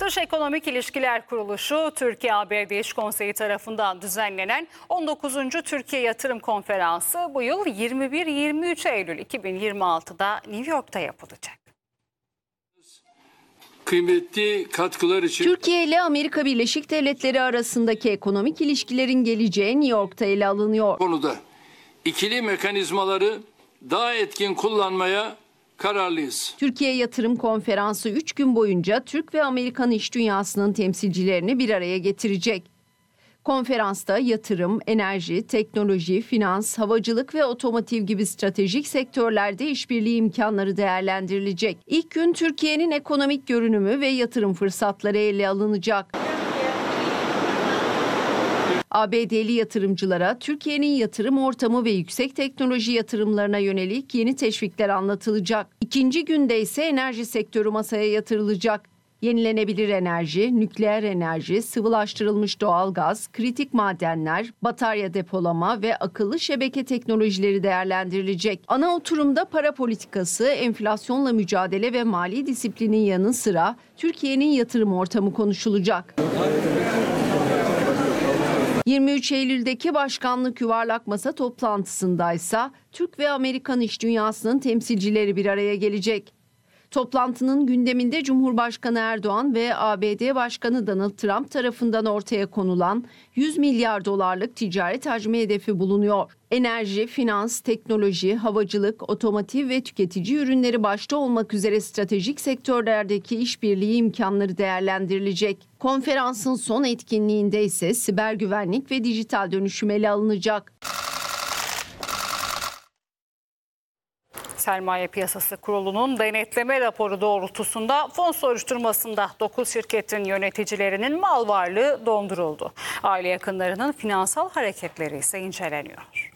Dış Ekonomik İlişkiler Kuruluşu, Türkiye-ABD İş Konseyi tarafından düzenlenen 19. Türkiye Yatırım Konferansı bu yıl 21-23 Eylül 2026'da New York'ta yapılacak. Kıymetli katkılar için Türkiye ile Amerika Birleşik Devletleri arasındaki ekonomik ilişkilerin geleceği New York'ta ele alınıyor. konuda ikili mekanizmaları daha etkin kullanmaya kararlıyız. Türkiye Yatırım Konferansı 3 gün boyunca Türk ve Amerikan iş dünyasının temsilcilerini bir araya getirecek. Konferansta yatırım, enerji, teknoloji, finans, havacılık ve otomotiv gibi stratejik sektörlerde işbirliği imkanları değerlendirilecek. İlk gün Türkiye'nin ekonomik görünümü ve yatırım fırsatları ele alınacak. ABD'li yatırımcılara Türkiye'nin yatırım ortamı ve yüksek teknoloji yatırımlarına yönelik yeni teşvikler anlatılacak. İkinci günde ise enerji sektörü masaya yatırılacak. Yenilenebilir enerji, nükleer enerji, sıvılaştırılmış doğalgaz, kritik madenler, batarya depolama ve akıllı şebeke teknolojileri değerlendirilecek. Ana oturumda para politikası, enflasyonla mücadele ve mali disiplinin yanı sıra Türkiye'nin yatırım ortamı konuşulacak. 23 Eylül'deki başkanlık yuvarlak masa toplantısındaysa Türk ve Amerikan iş dünyasının temsilcileri bir araya gelecek. Toplantının gündeminde Cumhurbaşkanı Erdoğan ve ABD Başkanı Donald Trump tarafından ortaya konulan 100 milyar dolarlık ticaret hacmi hedefi bulunuyor. Enerji, finans, teknoloji, havacılık, otomotiv ve tüketici ürünleri başta olmak üzere stratejik sektörlerdeki işbirliği imkanları değerlendirilecek. Konferansın son etkinliğinde ise siber güvenlik ve dijital dönüşüm ele alınacak. Sermaye Piyasası Kurulu'nun denetleme raporu doğrultusunda fon soruşturmasında 9 şirketin yöneticilerinin mal varlığı donduruldu. Aile yakınlarının finansal hareketleri ise inceleniyor.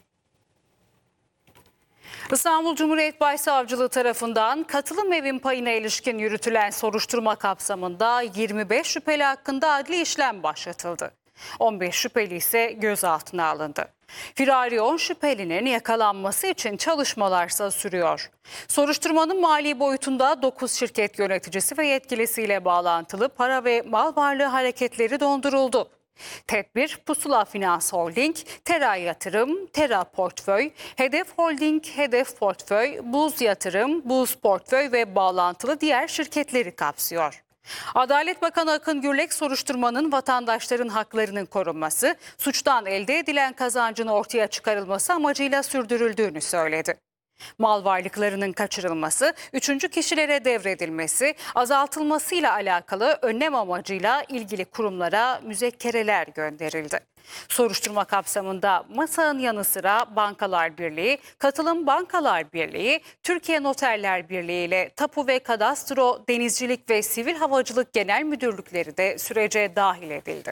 İstanbul Cumhuriyet Başsavcılığı tarafından katılım evin payına ilişkin yürütülen soruşturma kapsamında 25 şüpheli hakkında adli işlem başlatıldı. 15 şüpheli ise gözaltına alındı. Firari 10 şüphelinin yakalanması için çalışmalarsa sürüyor. Soruşturmanın mali boyutunda 9 şirket yöneticisi ve yetkilisiyle bağlantılı para ve mal varlığı hareketleri donduruldu. Tedbir Pusula Finans Holding, Tera Yatırım, Tera Portföy, Hedef Holding, Hedef Portföy, Buz Yatırım, Buz Portföy ve bağlantılı diğer şirketleri kapsıyor. Adalet Bakanı Akın Gürlek soruşturmanın vatandaşların haklarının korunması, suçtan elde edilen kazancın ortaya çıkarılması amacıyla sürdürüldüğünü söyledi. Mal varlıklarının kaçırılması, üçüncü kişilere devredilmesi, azaltılmasıyla alakalı önlem amacıyla ilgili kurumlara müzekkereler gönderildi. Soruşturma kapsamında MASA'nın yanı sıra Bankalar Birliği, Katılım Bankalar Birliği, Türkiye Noterler Birliği ile Tapu ve Kadastro, Denizcilik ve Sivil Havacılık Genel Müdürlükleri de sürece dahil edildi.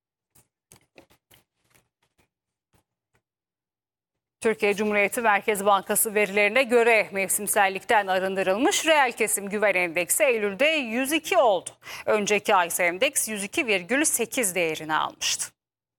Türkiye Cumhuriyeti Merkez Bankası verilerine göre mevsimsellikten arındırılmış reel kesim güven endeksi Eylül'de 102 oldu. Önceki ay ise endeks 102,8 değerini almıştı.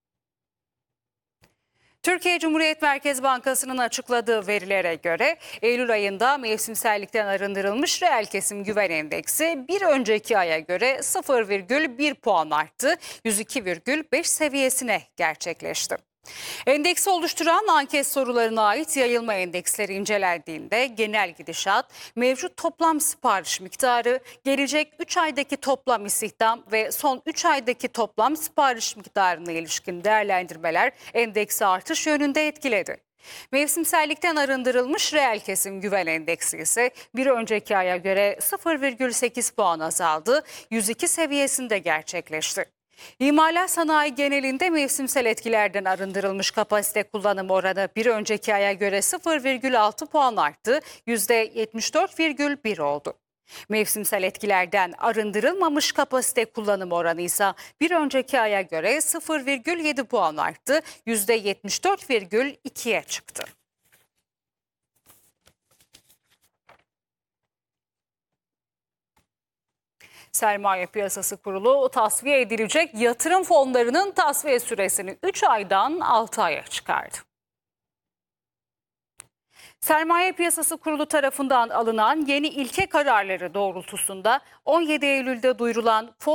Türkiye Cumhuriyet Merkez Bankası'nın açıkladığı verilere göre Eylül ayında mevsimsellikten arındırılmış reel kesim güven endeksi bir önceki aya göre 0,1 puan arttı, 102,5 seviyesine gerçekleşti. Endeksi oluşturan anket sorularına ait yayılma endeksleri incelendiğinde genel gidişat, mevcut toplam sipariş miktarı, gelecek 3 aydaki toplam istihdam ve son 3 aydaki toplam sipariş miktarına ilişkin değerlendirmeler endeksi artış yönünde etkiledi. Mevsimsellikten arındırılmış reel kesim güven endeksi ise bir önceki aya göre 0,8 puan azaldı, 102 seviyesinde gerçekleşti. İmalat sanayi genelinde mevsimsel etkilerden arındırılmış kapasite kullanım oranı bir önceki aya göre 0,6 puan arttı, %74,1 oldu. Mevsimsel etkilerden arındırılmamış kapasite kullanım oranı ise bir önceki aya göre 0,7 puan arttı, %74,2'ye çıktı. Sermaye Piyasası Kurulu tasfiye edilecek yatırım fonlarının tasfiye süresini 3 aydan 6 aya çıkardı. Sermaye Piyasası Kurulu tarafından alınan yeni ilke kararları doğrultusunda 17 Eylül'de duyurulan fon